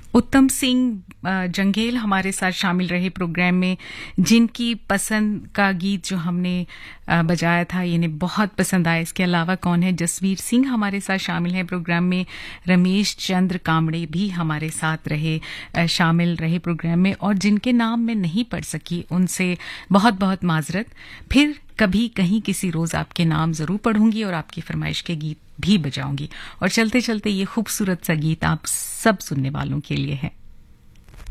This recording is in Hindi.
उत्तम सिंह जंगेल हमारे साथ शामिल रहे प्रोग्राम में, जिनकी पसंद का गीत जो हमने बजाया था ये इन्हें बहुत पसंद आया। इसके अलावा कौन है, जसवीर सिंह हमारे साथ शामिल हैं प्रोग्राम में, रमेश चंद्र कामड़े भी हमारे साथ शामिल रहे प्रोग्राम में, और जिनके नाम मैं नहीं पढ़ सकी उनसे बहुत बहुत माजरत। फिर कभी कहीं किसी रोज आपके नाम जरूर पढ़ूंगी और आपकी फरमाइश के गीत भी बजाऊंगी। और चलते चलते ये खूबसूरत सा गीत आप सब सुनने वालों के लिए है।